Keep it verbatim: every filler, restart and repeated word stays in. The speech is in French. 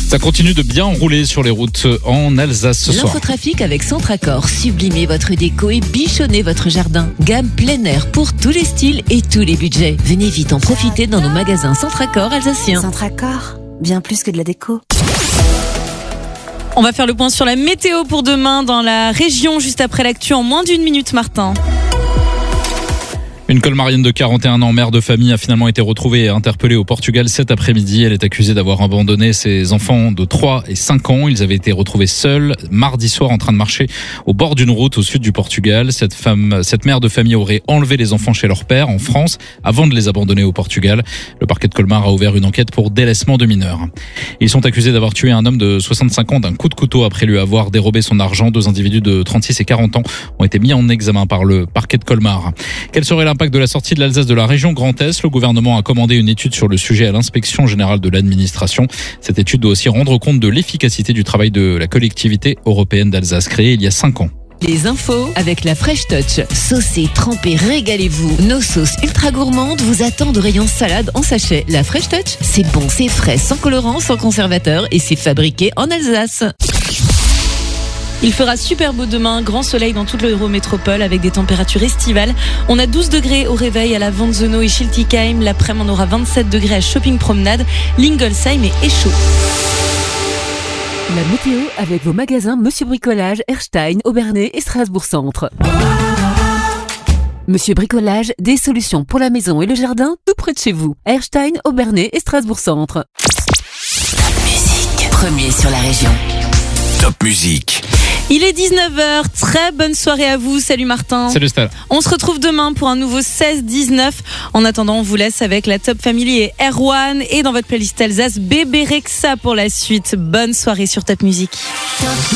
Ça continue de bien rouler sur les routes en Alsace ce soir. L'infotrafic avec Centracor. Sublimez votre déco et bichonnez votre jardin. Gamme plein air pour tous les styles et tous les budgets. Venez vite en profiter dans nos magasins Centracor alsaciens. Centracor, bien plus que de la déco. On va faire le point sur la météo pour demain dans la région, juste après l'actu en moins d'une minute, Martin. Une colmarienne de quarante et un ans, mère de famille, a finalement été retrouvée et interpellée au Portugal cet après-midi. Elle est accusée d'avoir abandonné ses enfants de trois et cinq ans. Ils avaient été retrouvés seuls mardi soir en train de marcher au bord d'une route au sud du Portugal. Cette femme, cette mère de famille aurait enlevé les enfants chez leur père en France avant de les abandonner au Portugal. Le parquet de Colmar a ouvert une enquête pour délaissement de mineurs. Ils sont accusés d'avoir tué un homme de soixante-cinq ans d'un coup de couteau après lui avoir dérobé son argent. Deux individus de trente-six et quarante ans ont été mis en examen par le parquet de Colmar. Quelle serait l'impact de la sortie de l'Alsace de la région Grand Est? Le gouvernement a commandé une étude sur le sujet à l'inspection générale de l'administration. Cette étude doit aussi rendre compte de l'efficacité du travail de la collectivité européenne d'Alsace créée il y a cinq ans. Les infos avec la Fresh Touch. Saucez, trempez, régalez-vous. Nos sauces ultra gourmandes vous attendent au rayon salade en sachet. La Fresh Touch, c'est bon, c'est frais, sans colorant, sans conservateur et c'est fabriqué en Alsace. Il fera super beau demain, grand soleil dans toute l'Eurométropole avec des températures estivales. On a douze degrés au réveil à la Vanzeno et Schiltigheim. L'après-midi, on aura vingt-sept degrés à Shopping Promenade, Lingolsheim et Eschau. La météo avec vos magasins Monsieur Bricolage, Erstein, Obernai et Strasbourg Centre. Monsieur Bricolage, des solutions pour la maison et le jardin tout près de chez vous. Erstein, Obernai et Strasbourg Centre. Top musique, premier sur la région. Top musique. Il est dix-neuf heures, très bonne soirée à vous, salut Martin. Salut Stal. On se retrouve demain pour un nouveau seize dix-neuf. En attendant, on vous laisse avec la Top Family et Erwan et dans votre playlist Alsace, Bébé Rexha pour la suite. Bonne soirée sur Top Musique. Top